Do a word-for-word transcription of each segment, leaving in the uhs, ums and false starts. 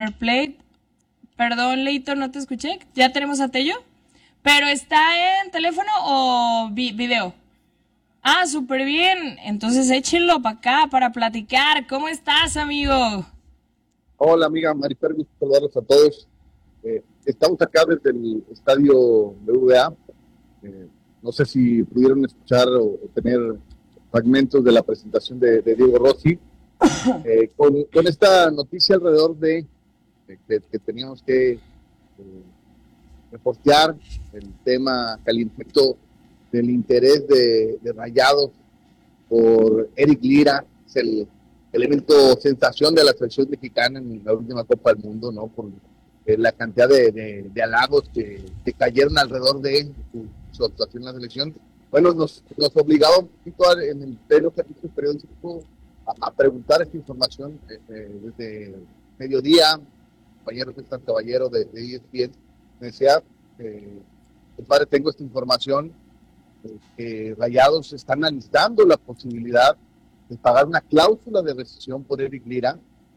River Plate. Perdón, Leito, no te escuché. ¿Ya tenemos a Tello? ¿Pero está en teléfono o vi- video? Ah, súper bien. Entonces échenlo para acá para platicar. ¿Cómo estás, amigo? Hola amiga Marifer, gusto saludarlos a todos. Eh, estamos acá desde el estadio B V A. Eh, no sé si pudieron escuchar o, o tener fragmentos de la presentación de, de Diego Rossi, eh, con, con esta noticia alrededor de, de que, que teníamos que eh, reportear el tema calientito del interés de, de Rayados por Eric Lira, es el elemento sensación de la selección mexicana en la última Copa del Mundo, ¿no? Por eh, la cantidad de, de, de halagos que, que, cayeron alrededor de él, su, su, actuación en la selección. Bueno, nos, nos obligaba un poquito a, en el pleno capítulo periodístico a, a preguntar esta información eh, eh, desde mediodía. Compañero Cristian Caballero de, de E S P N me decía, eh, padre, tengo esta información, que Rayados está analizando la posibilidad de pagar una cláusula de rescisión por Eric Lira,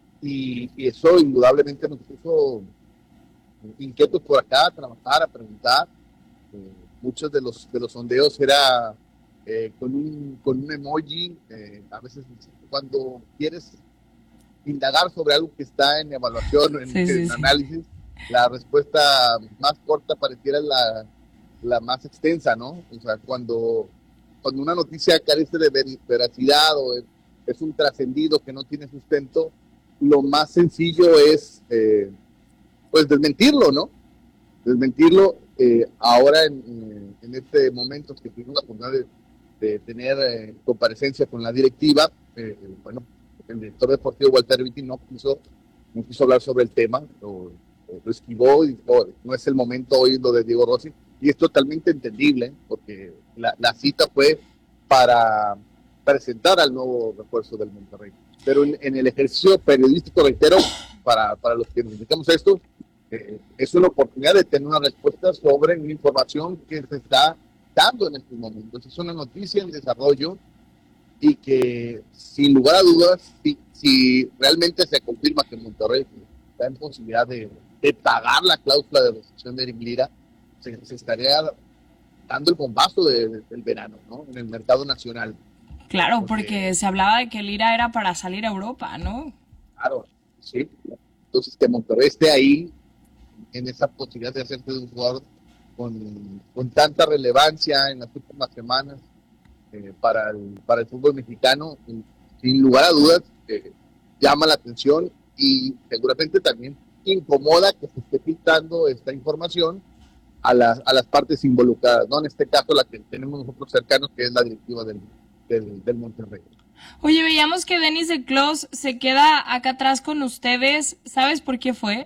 y, y eso indudablemente nos puso inquietos por acá a trabajar, a preguntar. Eh, muchos de los, de los sondeos era eh, con, un, con un emoji. Eh, a veces cuando quieres indagar sobre algo que está en evaluación o en, Sí, sí, en sí. análisis, la respuesta más corta pareciera la, la más extensa, ¿no? O sea, cuando, cuando una noticia carece de ver, veracidad o es, es un trascendido que no tiene sustento, lo más sencillo es, eh, pues, desmentirlo, ¿no? Desmentirlo. Eh, ahora, en, en, este momento que tuvimos la oportunidad de, de tener eh, comparecencia con la directiva, eh, bueno, el director deportivo Walter Vitti no quiso, no quiso hablar sobre el tema, lo, lo esquivó y dijo, no es el momento hoy lo de Diego Rossi, y es totalmente entendible, porque la, la cita fue para presentar al nuevo refuerzo del Monterrey. Pero en, en el ejercicio periodístico, reitero, para, para los que nos dedicamos a esto, eh, es una oportunidad de tener una respuesta sobre una información que se está dando en estos momentos. Es una noticia en desarrollo y que, sin lugar a dudas, si, si realmente se confirma que Monterrey está en posibilidad de, de pagar la cláusula de rescisión de Eric Lira, se, se estaría dando el bombazo de, de, del verano, ¿no? En el mercado nacional. Claro, porque Porque, se hablaba de que Lira era para salir a Europa, ¿no? claro, sí. Entonces, que Monterrey esté ahí en esa posibilidad de hacerse de un jugador con, con tanta relevancia en las últimas semanas, eh, para, el, para el fútbol mexicano, sin lugar a dudas, eh, llama la atención y seguramente también incomoda que se esté filtrando esta información a las, a las partes involucradas, ¿no? En este caso, la que tenemos nosotros cercanos, que es la directiva del, del, del Monterrey. Oye, veíamos que Denis de Clos se queda acá atrás con ustedes. ¿Sabes por qué fue?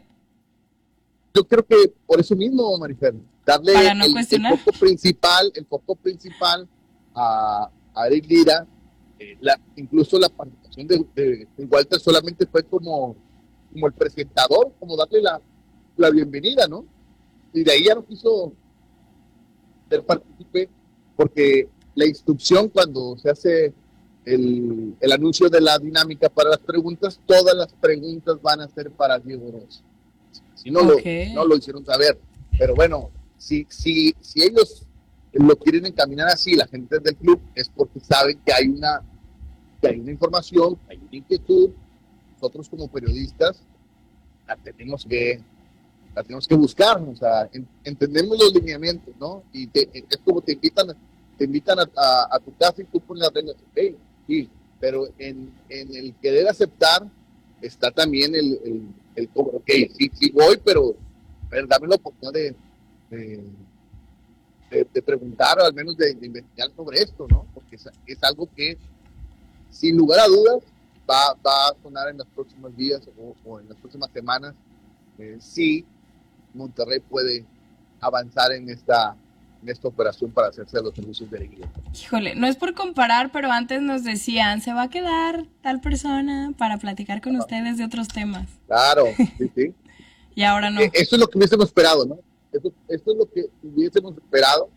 Yo creo que por eso mismo, Marifer, Para darle no el, el cuestionar. foco principal, el foco principal a, a Eric Lira, eh, la, incluso la participación de, de, de, Walter solamente fue como, como el presentador, como darle la, la bienvenida, ¿no? Y de ahí ya no quiso ser partícipe, porque la instrucción cuando se hace el, el anuncio de la dinámica para las preguntas, todas las preguntas van a ser para Diego Rossi. Si no Ok. lo, no lo hicieron saber. Pero bueno, si, si, si ellos lo quieren encaminar así, la gente del club, es porque saben que hay una, que hay una información, hay una inquietud. Nosotros como periodistas la tenemos que, la tenemos que buscar, o sea, en, entendemos los lineamientos, ¿no? Y te, es como te invitan, te invitan a, a, a tu casa y tú pones las reglas, okay, sí, pero en, en el querer aceptar está también el, el, el ok, sí, sí voy, pero, pero dame la oportunidad de, de, de, de preguntar o al menos de, de, investigar sobre esto, ¿no? Porque es, es algo que, sin lugar a dudas, va, va a sonar en los próximos días o, o en las próximas semanas, eh, si Monterrey puede avanzar en esta, en esta operación para hacerse de los servicios de Eric Lira. Híjole, no es por comparar, pero antes nos decían, se va a quedar tal persona para platicar con ustedes de otros temas. Claro, sí, sí. Y ahora Eh, no. eso es lo que hubiésemos esperado, ¿no? Eso, eso es lo que hubiésemos esperado.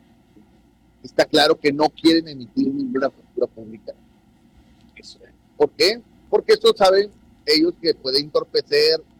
Está claro que no quieren emitir ninguna postura pública. Eso. ¿Por qué? Porque eso saben ellos que puede entorpecer